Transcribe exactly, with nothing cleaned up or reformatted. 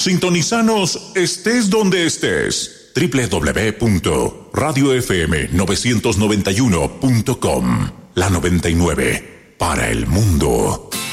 Sintonizanos estés donde estés. doble u doble u doble u punto radio f m novecientos noventa y uno punto com. La noventa y nueve para el mundo.